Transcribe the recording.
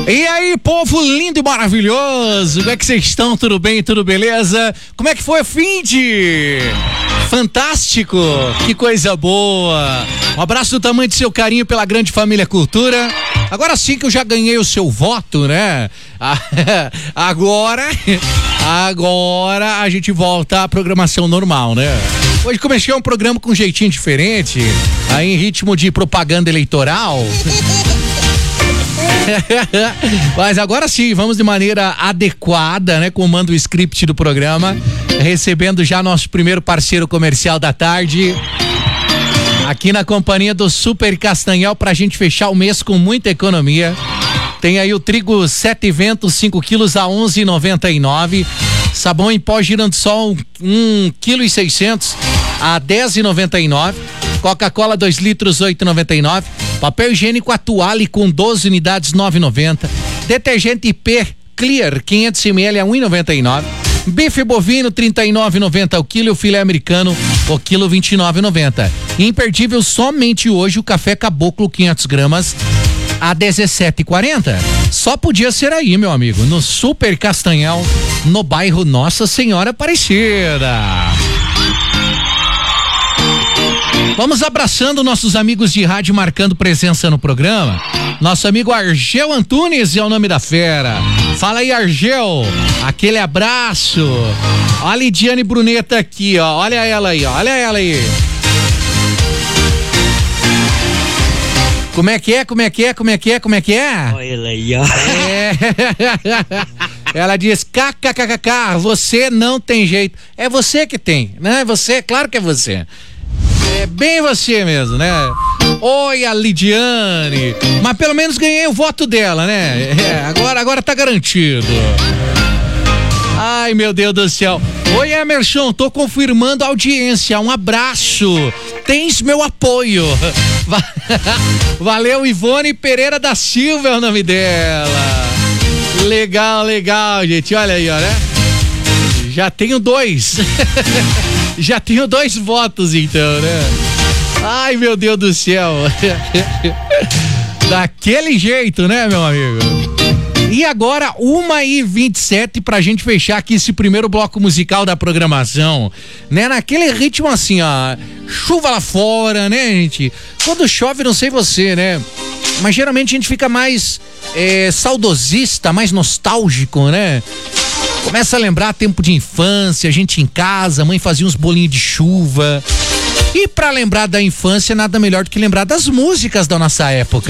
E aí, povo lindo e maravilhoso, como é que vocês estão? Tudo bem? Tudo beleza? Como é que foi o fim de... Fantástico, que coisa boa. Um abraço do tamanho de seu carinho pela grande família Cultura. Agora sim que eu já ganhei o seu voto, né? Agora a gente volta à programação normal, né? Hoje comecei um programa com um jeitinho diferente, aí em ritmo de propaganda eleitoral. Mas agora sim, vamos de maneira adequada, né? Comando o script do programa, recebendo já nosso primeiro parceiro comercial da tarde, aqui na companhia do Super Castanhal, pra gente fechar o mês com muita economia. Tem aí o trigo 7 ventos 5 quilos a 11,99, sabão em pó Giransol 1,6 kg a 10,99, Coca-Cola 2 litros 8,99, papel higiênico Atuale com 12 unidades 9,90, detergente IP Clear 500 ml a 1,99, bife bovino 39,90 o quilo, filé americano o quilo 29,90. Imperdível somente hoje o café Caboclo 500 gramas a 17,40. Só podia ser aí, meu amigo, no Super Castanhal, no bairro Nossa Senhora Aparecida. Vamos abraçando nossos amigos de rádio marcando presença no programa. Nosso amigo Argel Antunes é o nome da fera. Fala aí, Argel. Aquele abraço. Olha a Lidiane Bruneta aqui, ó. Olha ela aí, ó. Olha ela aí. Como é que é? Como é que é? Como é que é? Como é que é? Olha ela aí, ó. Ela diz, kkkk, você não tem jeito. É você que tem, né? Você, claro que é você. É bem você mesmo, né? Oi, a Lidiane. Mas pelo menos ganhei o voto dela, né? Agora tá garantido. Ai, meu Deus do céu. Oi, Emerson, tô confirmando a audiência. Um abraço. Tens meu apoio. Valeu, Ivone Pereira da Silva é o nome dela. Legal, gente. Olha aí, ó, né? Já tenho 2. Já tenho 2 votos, então, né? Ai, meu Deus do céu. Daquele jeito, né, meu amigo? E agora, 1h27 pra gente fechar aqui esse primeiro bloco musical da programação, né? Naquele ritmo assim, ó, chuva lá fora, né, gente? Quando chove, não sei você, né? Mas geralmente a gente fica mais saudosista, mais nostálgico, né? Começa a lembrar tempo de infância, a gente em casa, a mãe fazia uns bolinhos de chuva. E pra lembrar da infância, nada melhor do que lembrar das músicas da nossa época.